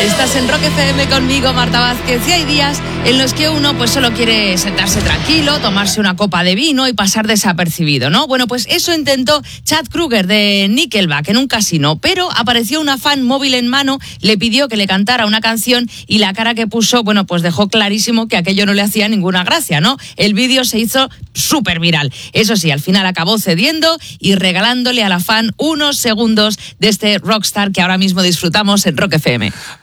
Estás en Rock FM conmigo, Marta Vázquez, y hay días en los que uno pues solo quiere sentarse tranquilo, tomarse una copa de vino y pasar desapercibido, ¿no? Bueno, pues eso intentó Chad Kroeger de Nickelback en un casino, pero apareció una fan móvil en mano, le pidió que le cantara una canción y la cara que puso, bueno, pues dejó clarísimo que aquello no le hacía ninguna gracia, ¿no? El vídeo se hizo súper viral. Eso sí, al final acabó cediendo y regalándole a la fan unos segundos de este rockstar que ahora mismo disfrutamos en Rock FM.